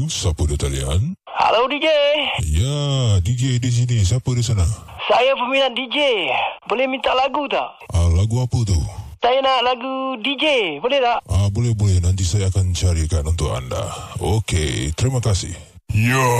siapa di talian? Halo DJ. Ya, DJ di sini. Siapa di sana? Saya peminat DJ. Boleh minta lagu tak? Lagu apa tu? Saya nak lagu DJ. Boleh tak? Boleh. Nanti saya akan carikan untuk anda. Okey, terima kasih. Ya.